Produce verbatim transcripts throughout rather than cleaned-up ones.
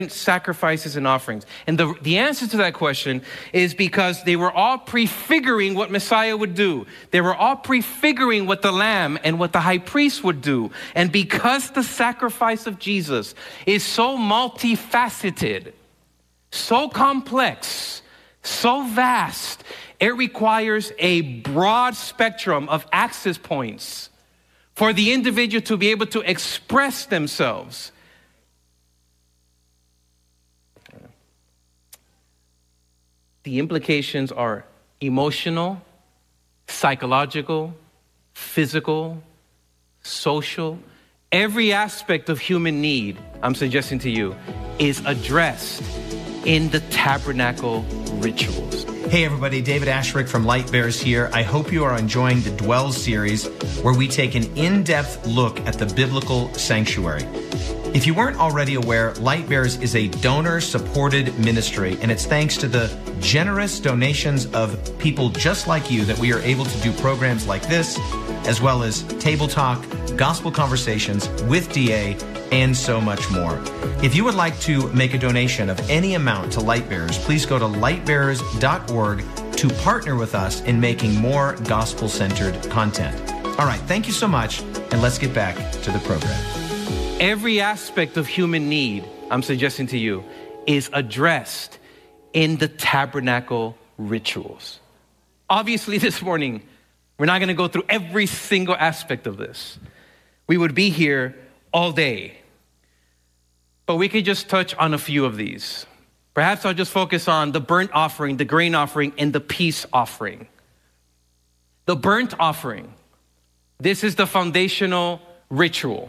sacrifices and offerings? And the, the answer to that question is because they were all prefiguring what Messiah would do. They were all prefiguring what the lamb and what the high priest would do. And because the sacrifice of Jesus is so multifaceted, so complex, so vast, it requires a broad spectrum of access points for the individual to be able to express themselves. The implications are emotional, psychological, physical, social. Every aspect of human need, I'm suggesting to you, is addressed in the tabernacle rituals. Hey everybody, David Asherick from Light Bearers here. I hope you are enjoying the Dwell series, where we take an in-depth look at the biblical sanctuary. If you weren't already aware, Light Bearers is a donor-supported ministry, and it's thanks to the generous donations of people just like you that we are able to do programs like this, as well as table talk, gospel conversations with D A, and so much more. If you would like to make a donation of any amount to Light Bearers, please go to light bearers dot org to partner with us in making more gospel-centered content. All right, thank you so much, and let's get back to the program. Every aspect of human need, I'm suggesting to you, is addressed in the tabernacle rituals. Obviously, this morning, we're not going to go through every single aspect of this. We would be here all day. But we could just touch on a few of these. Perhaps I'll just focus on the burnt offering, the grain offering, and the peace offering. The burnt offering. This is the foundational ritual.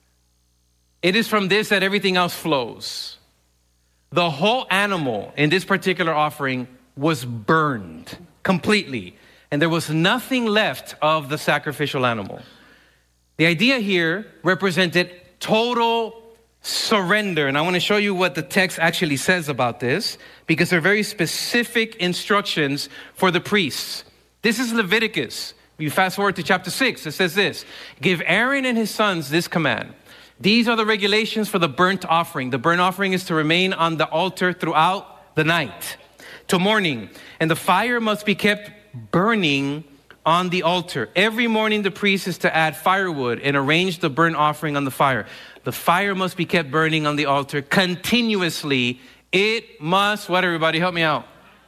It is from this that everything else flows. The whole animal in this particular offering was burned completely, and there was nothing left of the sacrificial animal. The idea here represented total surrender, and I want to show you what the text actually says about this, because there are very specific instructions for the priests. This is Leviticus. You fast forward to chapter six, it says this: "Give Aaron and his sons this command. These are the regulations for the burnt offering. The burnt offering is to remain on the altar throughout the night till morning, and the fire must be kept burning on the altar. Every morning the priest is to add firewood and arrange the burnt offering on the fire. The fire must be kept burning on the altar continuously. It must," what, everybody, help me out?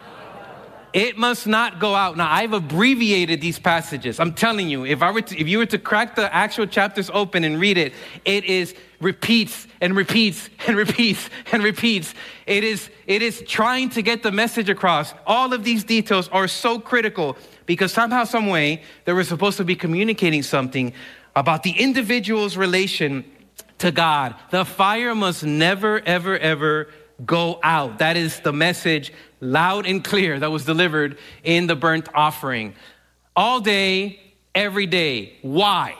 "It must not go out." Now, I've abbreviated these passages. I'm telling you, if I were to, if you were to crack the actual chapters open and read it, it is repeats and repeats and repeats and repeats. It is, it is trying to get the message across. All of these details are so critical because somehow, some way, they were supposed to be communicating something about the individual's relation to God. The fire must never, ever, ever go out. That is the message, loud and clear, that was delivered in the burnt offering. All day, every day. Why?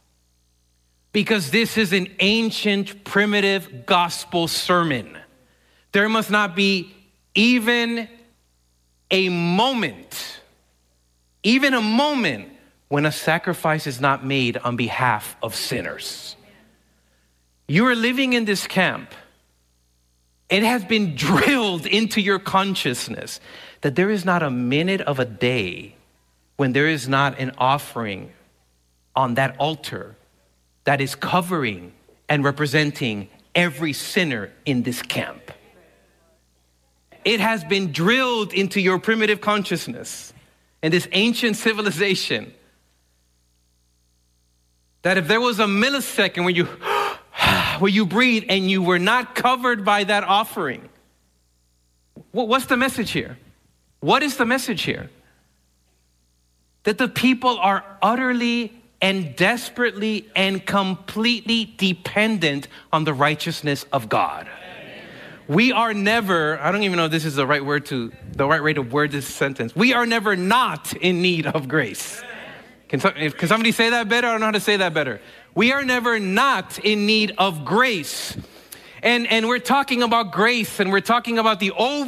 Because this is an ancient, primitive gospel sermon. There must not be even a moment, even a moment when a sacrifice is not made on behalf of sinners. You are living in this camp. It has been drilled into your consciousness that there is not a minute of a day when there is not an offering on that altar that is covering and representing every sinner in this camp. It has been drilled into your primitive consciousness in this ancient civilization that if there was a millisecond when you where you breathe and you were not covered by that offering. What's the message here? What is the message here? That the people are utterly and desperately and completely dependent on the righteousness of God. Amen. We are never, I don't even know if this is the right word to, the right way to word this sentence. We are never not in need of grace. Can, can somebody say that better? I don't know how to say that better. We are never not in need of grace. And, and we're talking about grace, and we're talking about the over